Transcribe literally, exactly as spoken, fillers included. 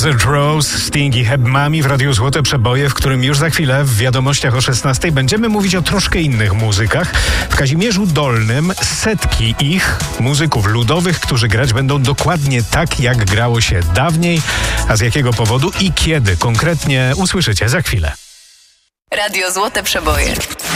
Desert Rose, Sting i Heb Mami w Radiu Złote Przeboje, w którym już za chwilę w wiadomościach o szesnastej będziemy mówić o troszkę innych muzykach. W Kazimierzu Dolnym setki ich, muzyków ludowych, którzy grać będą dokładnie tak, jak grało się dawniej. A z jakiego powodu i kiedy konkretnie usłyszycie za chwilę. Radio Złote Przeboje.